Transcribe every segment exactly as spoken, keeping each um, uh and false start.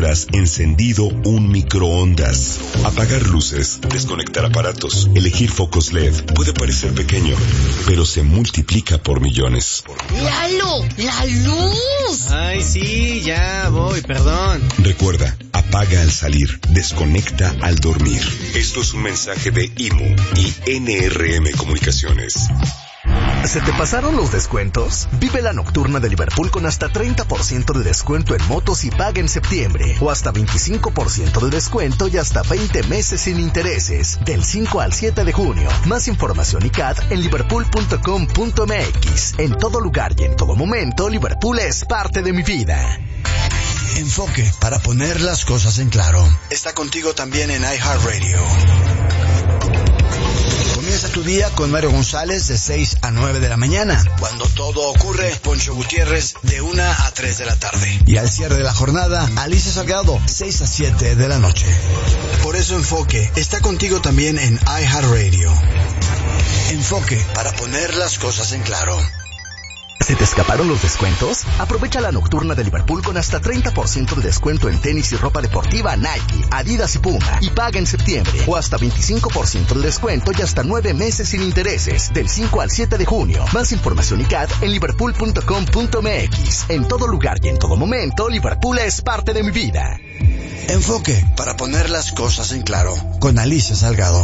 teclas, encendido un microondas. Apagar luces, desconectar aparatos, elegir focos L E D. Puede parecer pequeño, pero se multiplica por millones. ¡Lalo! ¡La luz! Ay, sí, ya voy, perdón. Recuerda, apaga al salir, desconecta al dormir. Esto es un mensaje de I M U y N R M Comunicaciones. ¿Se te pasaron los descuentos? Vive la nocturna de Liverpool con hasta treinta por ciento de descuento en motos y paga en septiembre. O hasta veinticinco por ciento de descuento y hasta veinte meses sin intereses. Del cinco al siete de junio. Más información y C A D en liverpool punto com punto m x. En todo lugar y en todo momento, Liverpool es parte de mi vida. Enfoque, para poner las cosas en claro. Está contigo también en iHeartRadio. Comienza tu día con Mario González de seis a nueve de la mañana. Cuando todo ocurre, Poncho Gutiérrez de una a tres de la tarde. Y al cierre de la jornada, Alicia Salgado, seis a siete de la noche. Por eso Enfoque está contigo también en iHeartRadio. Enfoque, para poner las cosas en claro. ¿Se te escaparon los descuentos? Aprovecha la nocturna de Liverpool con hasta treinta por ciento de descuento en tenis y ropa deportiva Nike, Adidas y Puma. Y paga en septiembre. O hasta veinticinco por ciento de descuento y hasta nueve meses sin intereses. Del cinco al siete de junio. Más información y C A D en liverpool punto com punto m x. En todo lugar y en todo momento, Liverpool es parte de mi vida. Enfoque, para poner las cosas en claro. Con Alicia Salgado.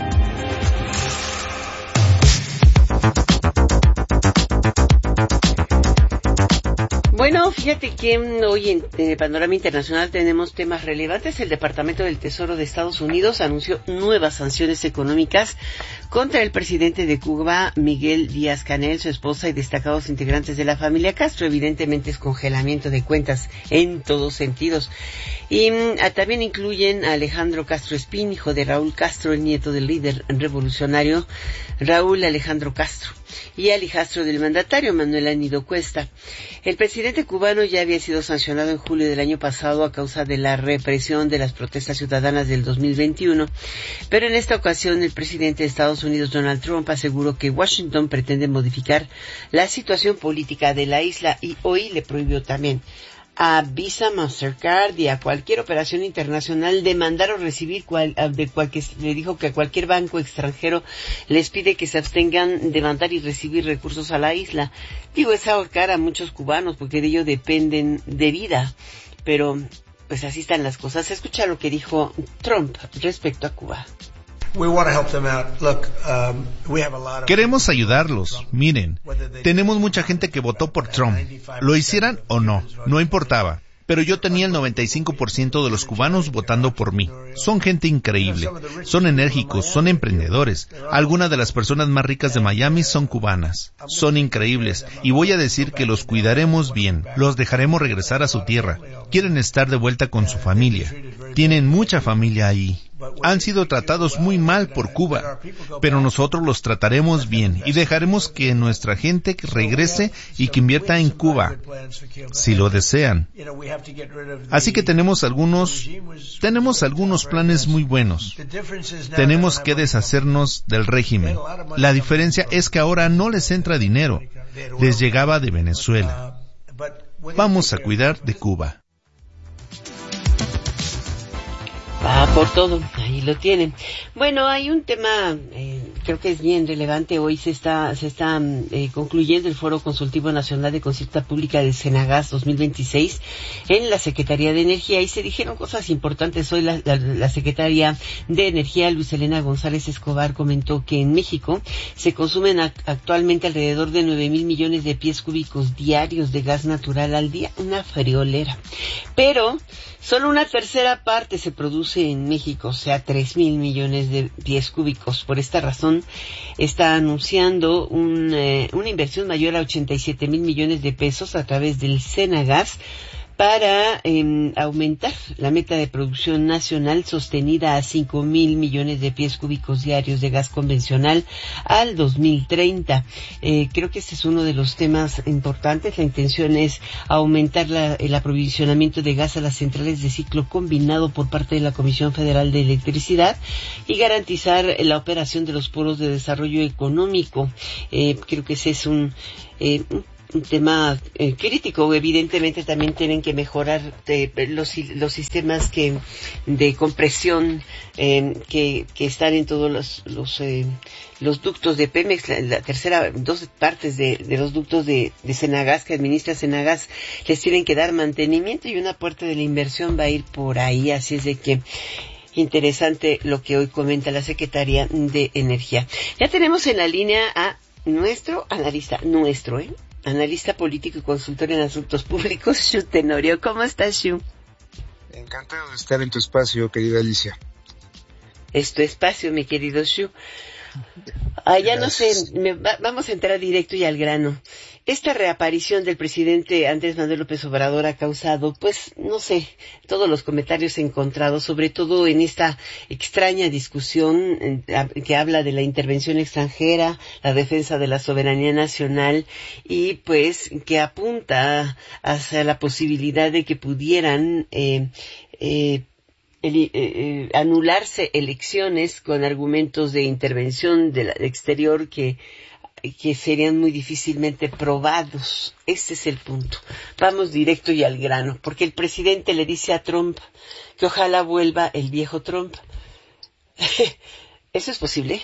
Bueno, fíjate que hoy en, en el panorama internacional tenemos temas relevantes. El Departamento del Tesoro de Estados Unidos anunció nuevas sanciones económicas contra el presidente de Cuba, Miguel Díaz-Canel, su esposa y destacados integrantes de la familia Castro. Evidentemente es congelamiento de cuentas en todos sentidos. Y a, también incluyen a Alejandro Castro Espín, hijo de Raúl Castro, el nieto del líder revolucionario Raúl Alejandro Castro, y al hijastro del mandatario, Manuel Anido Cuesta. El presidente cubano ya había sido sancionado en julio del año pasado a causa de la represión de las protestas ciudadanas del dos mil veintiuno, pero en esta ocasión el presidente de Estados Unidos, Donald Trump, aseguró que Washington pretende modificar la situación política de la isla y hoy le prohibió también a Visa, Mastercard y a cualquier operación internacional demandar o recibir cual, de cualquier, le dijo que a cualquier banco extranjero les pide que se abstengan de mandar y recibir recursos a la isla. Digo, es ahorcar a muchos cubanos porque de ello dependen de vida, pero pues así están las cosas. Escucha lo que dijo Trump respecto a Cuba. Queremos ayudarlos. Miren, tenemos mucha gente que votó por Trump. Lo hicieran o no, no importaba. Pero yo tenía el noventa y cinco por ciento de los cubanos votando por mí. Son gente increíble, son enérgicos, son emprendedores. Algunas de las personas más ricas de Miami son cubanas. Son increíbles y voy a decir que los cuidaremos bien. Los dejaremos regresar a su tierra. Quieren estar de vuelta con su familia. Tienen mucha familia ahí. Han sido tratados muy mal por Cuba, pero nosotros los trataremos bien y dejaremos que nuestra gente regrese y que invierta en Cuba, si lo desean. Así que tenemos algunos, tenemos algunos planes muy buenos. Tenemos que deshacernos del régimen. La diferencia es que ahora no les entra dinero. Les llegaba de Venezuela. Vamos a cuidar de Cuba. Va por todo, ahí lo tienen. Bueno, hay un tema, eh, creo que es bien relevante. Hoy se está se está eh, concluyendo el Foro Consultivo Nacional de Consulta Pública del Senagas dos mil veintiséis en la Secretaría de Energía y se dijeron cosas importantes. Hoy la, la, la Secretaria de Energía, Luz Helena González Escobar, comentó que en México se consumen a, actualmente alrededor de nueve mil millones de pies cúbicos diarios de gas natural al día, una friolera. Pero solo una tercera parte se produce en México, o sea, tres mil millones de pies cúbicos. Por esta razón, está anunciando un, eh, una inversión mayor a ochenta y siete mil millones de pesos a través del Senagas para eh, aumentar la meta de producción nacional sostenida a cinco mil millones de pies cúbicos diarios de gas convencional al dos mil treinta. Eh, creo que este es uno de los temas importantes. La intención es aumentar la, el aprovisionamiento de gas a las centrales de ciclo combinado por parte de la Comisión Federal de Electricidad y garantizar la operación de los polos de desarrollo económico. Eh, creo que ese es un... Eh, un un tema eh, crítico. Evidentemente también tienen que mejorar eh, los los sistemas que de compresión eh, que que están en todos los los eh, los ductos de Pemex, la, la tercera dos partes de, de los ductos de, de Senagas que administra Senagas les tienen que dar mantenimiento y una parte de la inversión va a ir por ahí, así es de que interesante lo que hoy comenta la Secretaría de Energía. Ya tenemos en la línea a nuestro analista, nuestro, ¿eh? analista político y consultor en asuntos públicos, Xu Tenorio. ¿Cómo estás, Xu? Encantado de estar en tu espacio, querida Alicia. Es tu espacio, mi querido Xu. Ah, ya no sé, me, va, vamos a entrar directo y al grano. Esta reaparición del presidente Andrés Manuel López Obrador ha causado, pues, no sé, todos los comentarios encontrados, sobre todo en esta extraña discusión eh, que habla de la intervención extranjera, la defensa de la soberanía nacional y, pues, que apunta hacia la posibilidad de que pudieran eh, eh, El, eh, eh, anularse elecciones con argumentos de intervención del exterior que, que serían muy difícilmente probados. Ese es el punto. Vamos directo y al grano, porque el presidente le dice a Trump que ojalá vuelva el viejo Trump. ¿Eso es posible?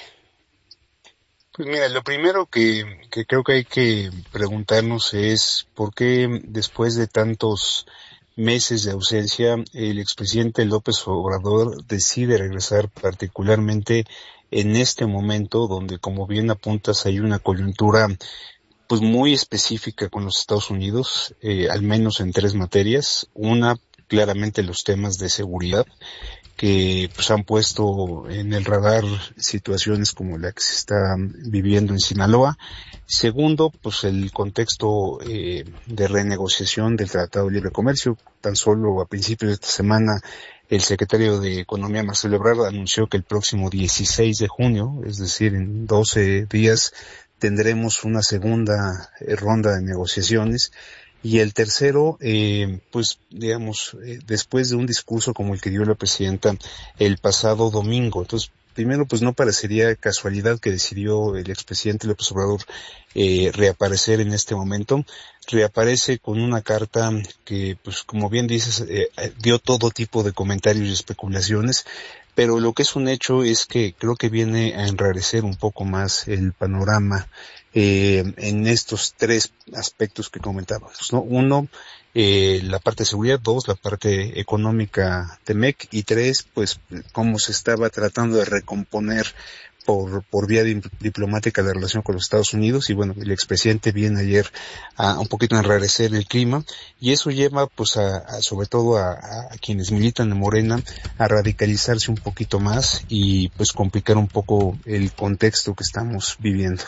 Pues mira, lo primero que, que creo que hay que preguntarnos es por qué después de tantos meses de ausencia, el expresidente López Obrador decide regresar, particularmente en este momento donde, como bien apuntas, hay una coyuntura pues muy específica con los Estados Unidos, eh, al menos en tres materias. Una, claramente los temas de seguridad, que pues han puesto en el radar situaciones como la que se está viviendo en Sinaloa. Segundo, pues el contexto eh, de renegociación del Tratado de Libre Comercio. Tan solo a principios de esta semana el secretario de Economía, Marcelo Ebrard, anunció que el próximo dieciséis de junio, es decir, en doce días, tendremos una segunda eh, ronda de negociaciones. Y el tercero, eh, pues digamos, eh, después de un discurso como el que dio la presidenta el pasado domingo. Entonces, primero, pues no parecería casualidad que decidió el expresidente López Obrador eh, reaparecer en este momento. Reaparece con una carta que, pues como bien dices, eh, dio todo tipo de comentarios y especulaciones. Pero lo que es un hecho es que creo que viene a enrarecer un poco más el panorama eh, en estos tres aspectos que comentábamos, ¿no? Uno, eh, la parte de seguridad; dos, la parte económica de M E C; y tres, pues cómo se estaba tratando de recomponer por por vía diplomática la relación con los Estados Unidos. Y bueno, el expresidente viene ayer a un poquito a enrarecer el clima, y eso lleva pues a, a sobre todo a, a quienes militan en Morena a radicalizarse un poquito más y pues complicar un poco el contexto que estamos viviendo.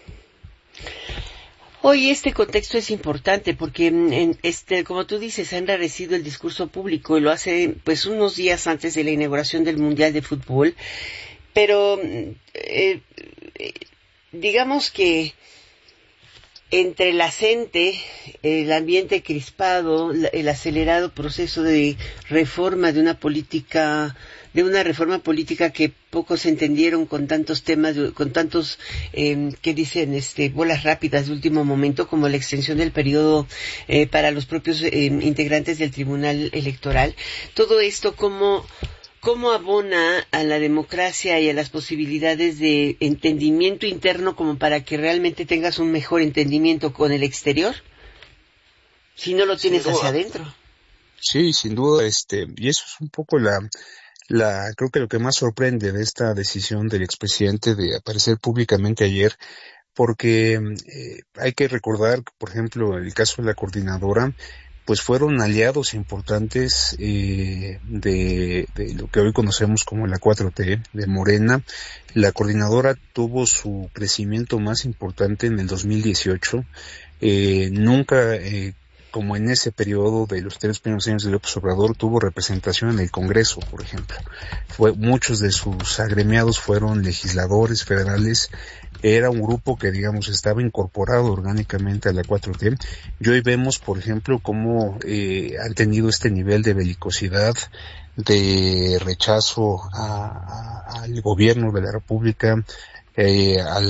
Hoy este contexto es importante porque, en este, como tú dices, ha enrarecido el discurso público y lo hace pues unos días antes de la inauguración del Mundial de Fútbol. Pero, eh, digamos que entre la gente, el ambiente crispado, el acelerado proceso de reforma de una política, de una reforma política que pocos entendieron con tantos temas, con tantos, eh, ¿qué dicen? Este, bolas rápidas de último momento, como la extensión del periodo eh, para los propios eh, integrantes del Tribunal Electoral. Todo esto como ¿cómo abona a la democracia y a las posibilidades de entendimiento interno como para que realmente tengas un mejor entendimiento con el exterior? Si no lo tienes hacia adentro. Sí, sin duda, este, y eso es un poco la, la, creo que lo que más sorprende de esta decisión del expresidente de aparecer públicamente ayer, porque eh, hay que recordar, por ejemplo, el caso de la coordinadora, pues fueron aliados importantes eh, de, de lo que hoy conocemos como la cuatro T, de Morena. La coordinadora tuvo su crecimiento más importante en el dos mil dieciocho. Eh, nunca, eh, como en ese periodo de los tres primeros años de López Obrador, tuvo representación en el Congreso, por ejemplo. Fue, muchos de sus agremiados fueron legisladores federales. Era un grupo que, digamos, estaba incorporado orgánicamente a la cuatro T. Y hoy vemos, por ejemplo, cómo eh, han tenido este nivel de belicosidad, de rechazo a, a, al gobierno de la República, eh, al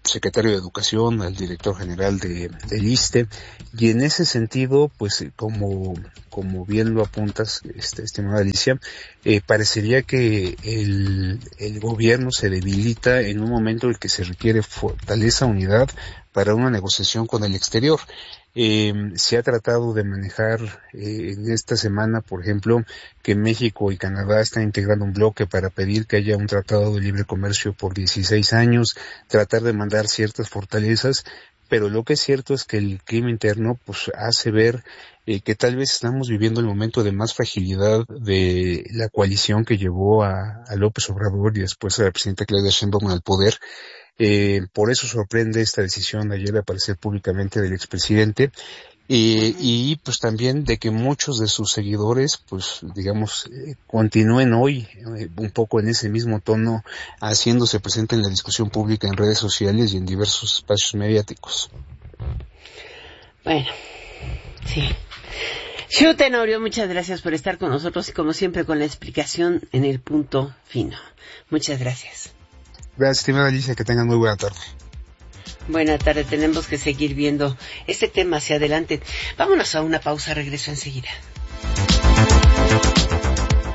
secretario de Educación, al director general de, del ISSSTE, y en ese sentido, pues como, como bien lo apuntas, este, estimada Alicia, eh, parecería que el, el gobierno se debilita en un momento en el que se requiere fortaleza, unidad para una negociación con el exterior. Eh, se ha tratado de manejar eh, en esta semana, por ejemplo, que México y Canadá están integrando un bloque para pedir que haya un tratado de libre comercio por dieciséis años, tratar de mandar ciertas fortalezas, pero lo que es cierto es que el clima interno pues hace ver eh, que tal vez estamos viviendo el momento de más fragilidad de la coalición que llevó a, a López Obrador y después a la presidenta Claudia Sheinbaum al poder. Eh, por eso sorprende esta decisión de ayer de aparecer públicamente del expresidente, eh, y pues también de que muchos de sus seguidores, pues digamos, eh, continúen hoy eh, un poco en ese mismo tono, haciéndose presente en la discusión pública en redes sociales y en diversos espacios mediáticos. Bueno, sí. Xu Tenorio, muchas gracias por estar con nosotros y como siempre con la explicación en el punto fino. Muchas gracias. Gracias, estimada Alicia, que tengan muy buena tarde. Buena tarde, tenemos que seguir viendo este tema hacia adelante. Vámonos a una pausa, regreso enseguida.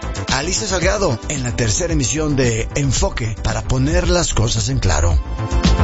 Alicia Salgado, en la tercera emisión de Enfoque, para poner las cosas en claro.